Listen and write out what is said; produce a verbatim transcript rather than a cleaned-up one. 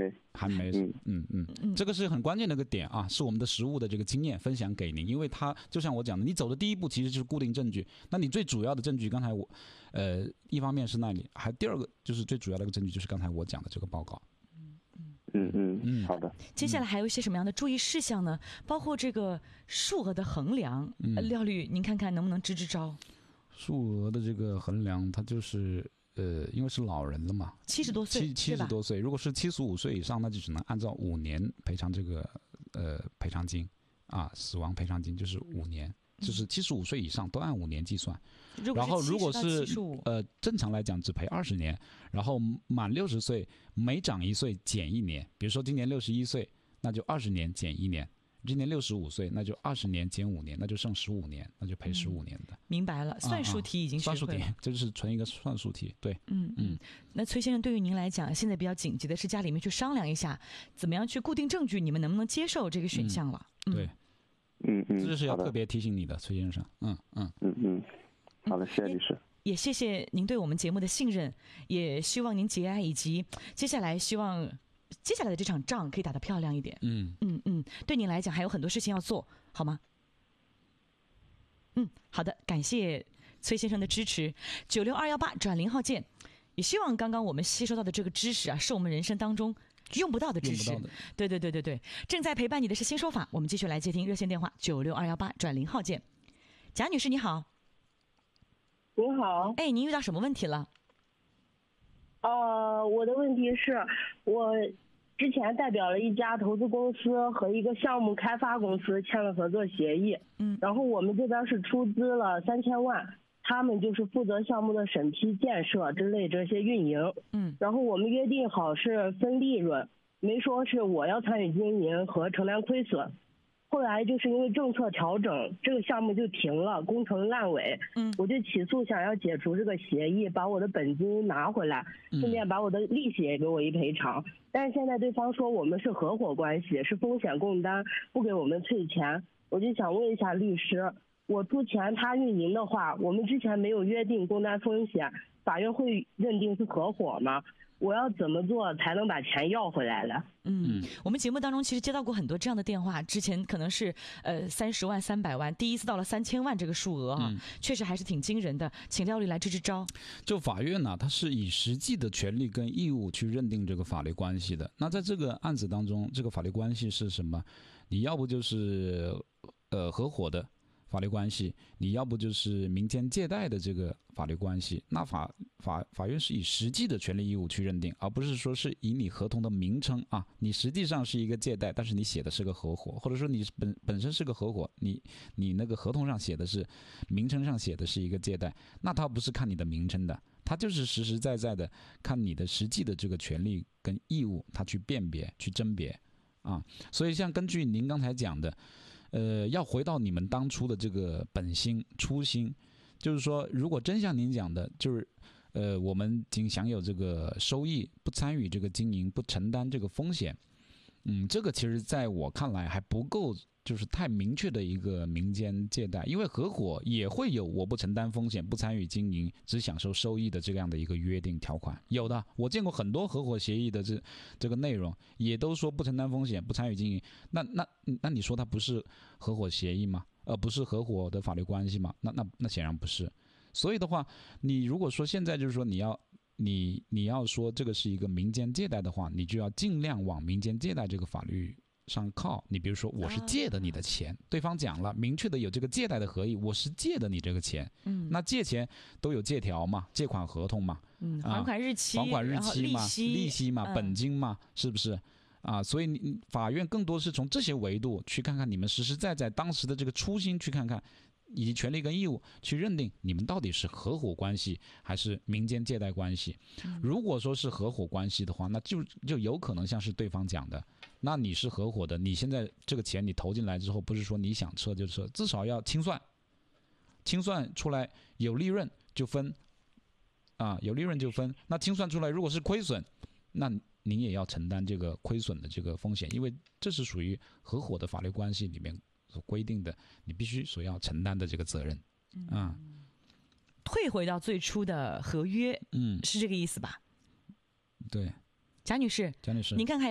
没， 还没， 嗯嗯嗯嗯， 这个是很关键的一个点啊，是我们的实务的这个经验分享给您，因为它就像我讲的，你走的第一步其实就是固定证据，那你最主要的证据，刚才我，呃，一方面是那里，还第二个就是最主要的一个证据就是刚才我讲的这个报告。 嗯嗯嗯，好的。 接下来还有一些什么样的注意事项呢？包括这个数额的衡量， 嗯呃廖律，您看看能不能支支招？ 数额的这个衡量，它就是呃，因为是老人了嘛， 七十多岁， 七七十多岁，如果是七十五岁以上，那就只能按照五年赔偿这个呃赔偿金啊，死亡赔偿金就是五年。就是七十五岁以上都按五年计算，然后如果是呃正常来讲只赔二十年，然后满六十岁每长一岁减一年，比如说今年六十一岁，那就二十年减一年；今年六十五岁，那就二十年减五年，那就剩十五年，那就赔十五年的。 嗯、明白了，算术题已经学会了。啊啊、 算术题，这就是纯一个算术题，对。 嗯嗯。那崔先生，对于您来讲，现在比较紧急的是家里面去商量一下，怎么样去固定证据，你们能不能接受这个选项了？ 嗯、对。 嗯嗯， 这是要特别提醒你的，崔先生。嗯嗯嗯嗯，好的，谢谢律师。 也谢谢您对我们节目的信任，也希望您节哀，以及接下来希望接下来的这场仗可以打得漂亮一点。 嗯嗯嗯，对您来讲还有很多事情要做，好吗？嗯，好的，感谢崔先生的支持。九六二幺八转零号键，也希望刚刚我们吸收到的这个知识啊，是我们人生当中用不到的知识。对对对对对，正在陪伴你的是新说法，我们继续来接听热线电话九六二幺八转零号键。贾女士你好。 你好。 哎，您遇到什么问题了？ 呃，我的问题是我之前代表了一家投资公司和一个项目开发公司签了合作协议， 嗯， 然后我们这边是出资了三千万，他们就是负责项目的审批、建设之类这些运营， 嗯， 然后我们约定好是分利润，没说是我要参与经营和承担亏损。后来就是因为政策调整，这个项目就停了，工程烂尾， 嗯， 我就起诉想要解除这个协议，把我的本金拿回来，顺便把我的利息也给我一赔偿。但是现在对方说我们是合伙关系，是风险共担，不给我们退钱。我就想问一下律师，我出钱他运营的话，我们之前没有约定共担风险，法院会认定是合伙吗？我要怎么做才能把钱要回来了？ 嗯，我们节目当中其实接到过很多这样的电话，之前可能是呃三十万、三百万，第一次到了三千万这个数额啊，嗯、确实还是挺惊人的。请廖律来支支招。 就法院呢、啊，它是以实际的权利跟义务去认定这个法律关系的。那在这个案子当中，这个法律关系是什么？你要不就是呃合伙的法律关系，你要不就是民间借贷的这个法律关系，那法法法院是以实际的权利义务去认定，而不是说是以你合同的名称啊，你实际上是一个借贷，但是你写的是个合伙，或者说你本本身是个合伙，你你那个合同上写的是名称上写的是一个借贷，那他不是看你的名称的，他就是实实在在的看你的实际的这个权利跟义务，他去辨别去甄别啊。所以像根据您刚才讲的。呃，要回到你们当初的这个本心初心，就是说，如果真像您讲的，就是呃，我们仅享有这个收益，不参与这个经营，不承担这个风险，嗯，这个其实在我看来还不够，就是太明确的一个民间借贷，因为合伙也会有我不承担风险、不参与经营、只享受收益的这样的一个约定条款，有的，我见过很多合伙协议的这这个内容，也都说不承担风险、不参与经营，那那那你说它不是合伙协议吗？而不是合伙的法律关系吗？那那那显然不是。所以的话，你如果说现在就是说你要你你要说这个是一个民间借贷的话，你就要尽量往民间借贷这个法律上靠。你比如说我是借的你的钱、啊、对方讲了明确的有这个借贷的合意，我是借的你这个钱， 嗯， 那借钱都有借条嘛，借款合同嘛， 嗯，还款日期、 还款日期嘛， 利息利息嘛、 嗯、 本金嘛，是不是啊？所以你法院更多是从这些维度去看看你们实实在在当时的这个初心，去看看以及权利跟义务去认定你们到底是合伙关系还是民间借贷关系。如果说是合伙关系的话，那就就有可能像是对方讲的，那你是合伙的，你现在这个钱你投进来之后，不是说你想撤就撤，至少要清算，清算出来有利润就分啊，有利润就分。那清算出来如果是亏损，那您也要承担这个亏损的这个风险，因为这是属于合伙的法律关系里面所规定的，你必须所要承担的这个责任啊、嗯。 退回到最初的合约， 嗯， 是这个意思吧？ 对， 贾女士， 贾女士， 您看看。